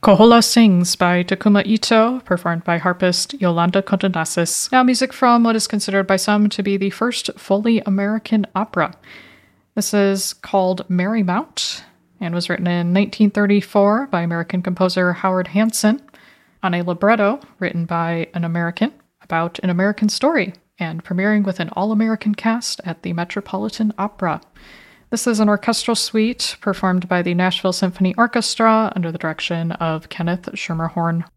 Kohola Sings by Takuma Ito, performed by harpist Yolanda Condonasis. Now music from what is considered by some to be the first fully American opera. This is called Merry Mount and was written in 1934 by American composer Howard Hanson on a libretto written by an American about an American story and premiering with an all-American cast at the Metropolitan Opera. This is an orchestral suite performed by the Nashville Symphony Orchestra under the direction of Kenneth Schermerhorn.